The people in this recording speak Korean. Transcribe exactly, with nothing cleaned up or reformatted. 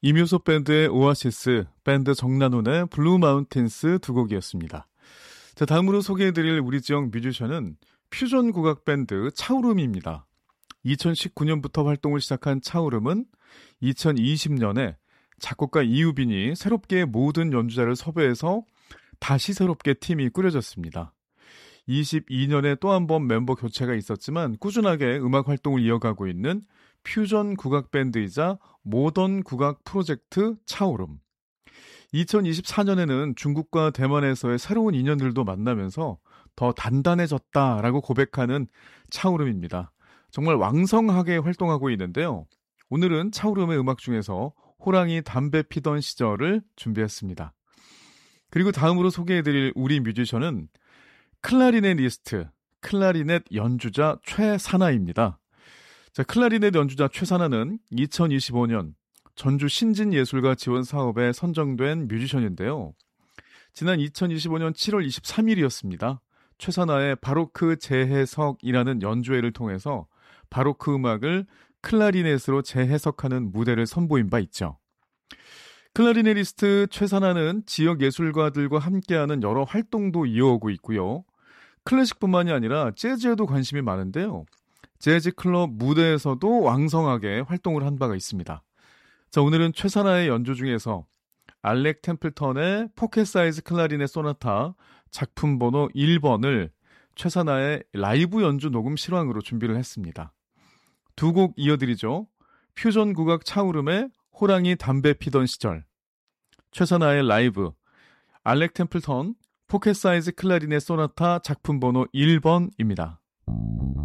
이뮤소 밴드의 오아시스, 밴드 정난훈의 블루 마운틴스 두 곡이었습니다. 자, 다음으로 소개해드릴 우리 지역 뮤지션은 퓨전 국악 밴드 차오름입니다. 이천십구 년부터 활동을 시작한 차오름은 이천이십 년에 작곡가 이유빈이 새롭게 모든 연주자를 섭외해서 다시 새롭게 팀이 꾸려졌습니다. 이십이 년에 또 한 번 멤버 교체가 있었지만 꾸준하게 음악 활동을 이어가고 있는 퓨전 국악 밴드이자 모던 국악 프로젝트 차오름. 이천이십사 년에는 중국과 대만에서의 새로운 인연들도 만나면서 더 단단해졌다라고 고백하는 차오름입니다. 정말 왕성하게 활동하고 있는데요. 오늘은 차오름의 음악 중에서 호랑이 담배 피던 시절을 준비했습니다. 그리고 다음으로 소개해드릴 우리 뮤지션은 클라리넷리스트, 클라리넷 연주자 최사나입니다. 자, 클라리넷 연주자 최사나는 이천이십오 년 전주 신진예술가 지원 사업에 선정된 뮤지션인데요. 지난 이천이십오 년 칠월 이십삼 일이었습니다. 최사나의 바로크 재해석이라는 연주회를 통해서 바로크 음악을 클라리넷으로 재해석하는 무대를 선보인 바 있죠. 클라리넷리스트 최사나는 지역 예술가들과 함께하는 여러 활동도 이어오고 있고요. 클래식뿐만이 아니라 재즈에도 관심이 많은데요. 재즈 클럽 무대에서도 왕성하게 활동을 한 바가 있습니다. 자, 오늘은 최사나의 연주 중에서 알렉 템플턴의 포켓 사이즈 클라리넷 소나타 작품 번호 일 번을 최사나의 라이브 연주 녹음 실황으로 준비를 했습니다. 두 곡 이어드리죠. 퓨전 국악 차오름의 호랑이 담배 피던 시절, 최사나의 라이브 알렉 템플턴 포켓 사이즈 클라리넷 소나타 작품 번호 일 번입니다.